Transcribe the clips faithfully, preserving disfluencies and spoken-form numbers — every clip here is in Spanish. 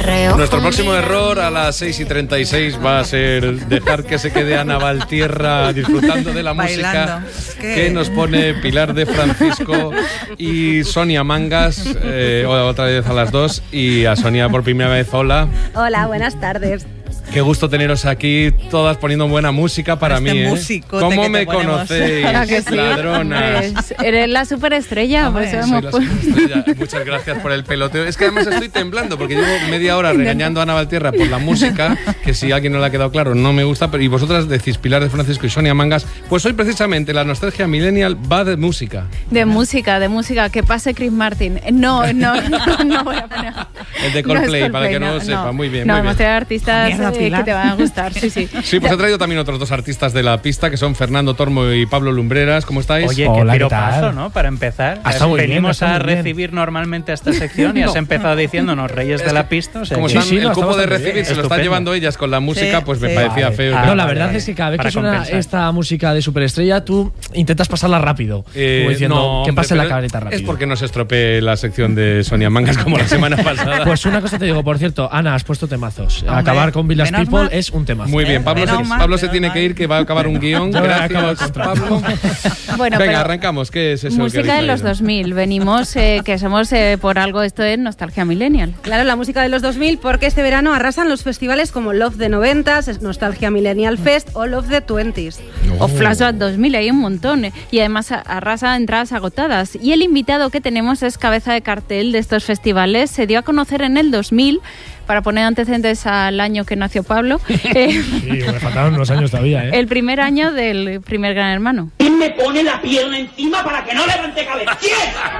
perreo. Nuestro próximo error a las seis y treinta y seis va a ser dejar que se quede Ana Valtierra disfrutando de la Bailando. música ¿Qué? que nos pone Pilar de Francisco y Sonia Mangas, eh, otra vez a las dos, y a Sonia por primera vez, hola. Hola, buenas tardes. Qué gusto teneros aquí, todas poniendo buena música para Este mí, ¿eh? musicote ¿Cómo que te me ponemos. conocéis, ¿A que sí? ladronas? Hombre, eres la superestrella. Hombre, Pues, Soy hemos la pu- superestrella. Muchas gracias por el peloteo. Es que además estoy temblando porque llevo media hora regañando a Ana Valtierra por la música, que si a alguien no le ha quedado claro no me gusta, pero y vosotras decís Pilar de Francisco y Sonia Mangas, pues hoy precisamente la nostalgia millennial va de música. De música, de música. Que pase Chris Martin. No, no, no, no voy a poner. El de No es Coldplay, para que no lo sepa. Muy bien, No, muy hemos bien. traído artistas Mierda, eh, Pilar. que te van a gustar, sí, sí. Sí, pues he traído también otros dos artistas de la pista, que son Fernando Tormo y Pablo Lumbreras. ¿Cómo estáis? Oye, Hola, qué ¿qué piropazo, tal? ¿no? Para empezar. Ha estado muy bien, ha Venimos estado a muy bien. recibir normalmente a esta sección y has No. empezado diciéndonos Reyes de la Pista. O sea Como que- están, sí, no, el está cupo de bastante recibir bien. se lo están Estupendo. llevando ellas con la música, Sí, pues me sí. parecía Vale. feo. Ah, No, que- la vale, verdad vale. es que cada vez Para que suena compensar. esta música de superestrella, tú intentas pasarla rápido. Eh, como diciendo, no, que hombre, pase la pero careta rápido. Es porque no se estropee la sección de Sonia Mangas como la semana pasada. Pues una cosa te digo, por cierto, Ana, has puesto temazos. Hombre, Acabar con Village menos People mal. es un temazo. Muy bien, Pablo, Menos se, mal, Pablo se menos tiene mal. que ir, que va a acabar un guión. Yo voy a acabar el Gracias, contrato. Pablo. Bueno, Venga, pero arrancamos. ¿Qué es eso? que música habéis de los traído? dos mil. Venimos, eh, que somos eh, por algo, esto es nostalgia millennial. Claro, la música de los dos mil, porque este verano arrasan los festivales como Love de noventas, Nostalgia Millennial Fest o Love de twenties. O Flashback dos mil, hay un montón. eh, Y además a- arrasa entradas agotadas. Y el invitado que tenemos es cabeza de cartel de estos festivales. Se dio a conocer en el dos mil, para poner antecedentes al año que nació Pablo, eh, Sí, me faltaban unos años todavía, ¿eh? el primer año del primer Gran Hermano. ¿Quién me pone la pierna encima para que no levante cabeza? ¿Quién?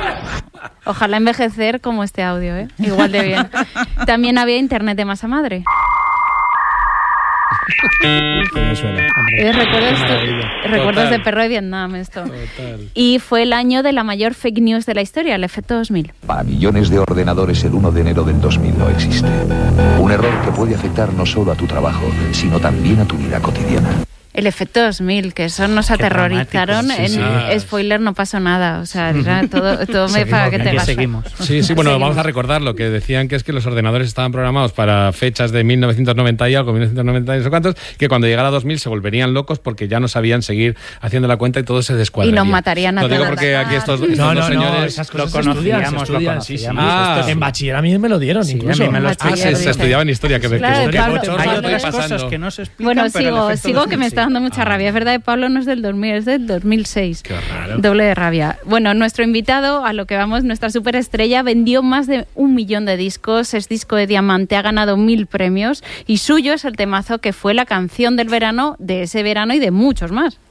Ojalá envejecer como este audio, ¿eh? Igual de bien. También había internet de masa madre. Me suena. Eh, recuerdos, Qué maravilla. recuerdos Total. de perro de Vietnam esto. Total. Y fue el año de la mayor fake news de la historia, el efecto dos mil. Para millones de ordenadores el uno de enero del dos mil no existe. Un error que puede afectar no solo a tu trabajo, sino también a tu vida cotidiana. El efecto dos mil, que eso nos Qué aterrorizaron. dramáticos, En sí, sí. Spoiler, no pasó nada. O sea, era todo, todo me Seguimos, para que te Aquí vas. seguimos. Sí, sí, bueno, Seguimos. vamos a recordar lo que decían, que es que los ordenadores estaban programados para fechas de mil novecientos noventa y algo, mil novecientos noventa y no sé cuántos, que cuando llegara dos mil se volverían locos porque ya no sabían seguir haciendo la cuenta y todo se descuadraría. Y nos matarían a Lo digo todos. porque aquí estos, estos No, dos no, no, señores... esas Lo cosas se estudian, se conocíamos, lo estudian, sí, sí. conocíamos. Ah. Esto es- En bachiller a mí me lo dieron, Sí, a incluso. mí me lo Ah, Ah, se, se Terrible. estudiaba en historia, que, que Claro, historia Pablo, que chorro Hay Pablo, estoy otras pasando. cosas que no se explican, Bueno, pero el sigo, efecto sigo dos que mil me sí. está dando mucha rabia. Es verdad, Pablo no es del dos mil, es del dos mil seis. Qué raro. Doble de rabia. Bueno, nuestro invitado, a lo que vamos, nuestra superestrella, vendió más de un millón de discos, es disco de diamante, ha ganado mil premios y suyo es el temazo que fue la canción del verano, de ese verano y de muchos más.